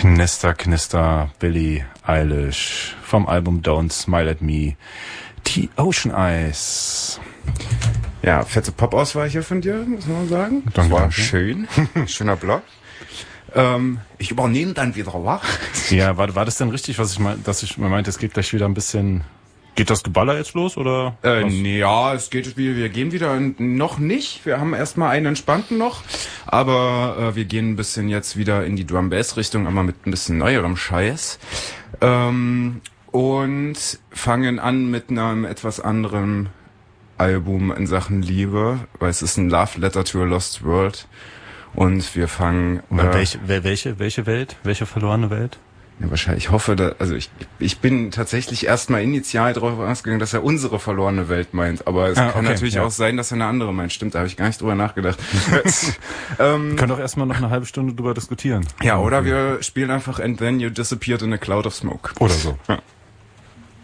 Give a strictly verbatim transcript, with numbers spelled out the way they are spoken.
Knister, Knister, Billie Eilish vom Album Don't Smile at Me, The Ocean Eyes. Ja, fette Pop-Auswahl hier von dir, muss man sagen. Danke, das war danke. schön. Schöner Blog. Ähm, ich übernehme dann wieder, wa? Ja, war, war das denn richtig, was ich mein, dass ich mir meinte, es geht gleich wieder ein bisschen... Geht das Geballer jetzt los, oder? Äh, nee, ja, es geht wieder, wir gehen wieder, noch nicht. Wir haben erstmal einen entspannten noch, aber äh, wir gehen ein bisschen jetzt wieder in die Drum-Bass-Richtung, aber mit ein bisschen neuerem Scheiß. Ähm, und fangen an mit einem etwas anderen Album in Sachen Liebe, weil es ist ein Love Letter to a Lost World. Und wir fangen... Äh, welche, welche, welche Welt? Welche verlorene Welt? Ja, wahrscheinlich. Ich hoffe, da, also ich, ich bin tatsächlich erstmal initial darauf ausgegangen, dass er unsere verlorene Welt meint. Aber es ah, kann okay, natürlich ja. auch sein, dass er eine andere meint. Stimmt, da habe ich gar nicht drüber nachgedacht. ähm, wir können doch erstmal noch eine halbe Stunde drüber diskutieren. Ja, oder wir spielen einfach And Then You Disappeared in a Cloud of Smoke. Oder so. Ja.